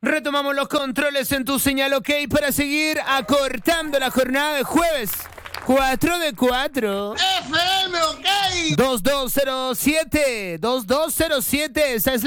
Retomamos los controles en tu señal OK para seguir acortando la jornada de jueves. 4 de 4. FM OK. 2207. 2207. Esa es